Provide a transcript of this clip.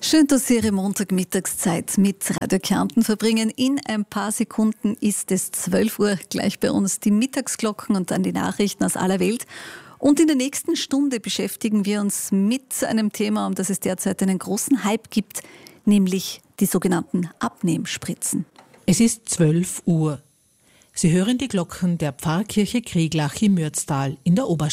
Schön, dass Sie Ihre Montagmittagszeit mit Radio Kärnten verbringen. In ein paar Sekunden ist es 12 Uhr, gleich bei uns die Mittagsglocken und dann die Nachrichten aus aller Welt. Und in der nächsten Stunde beschäftigen wir uns mit einem Thema, um das es derzeit einen großen Hype gibt, nämlich die sogenannten Abnehmspritzen. Es ist 12 Uhr. Sie hören die Glocken der Pfarrkirche Krieglach im Mürztal in der Obersteiermark.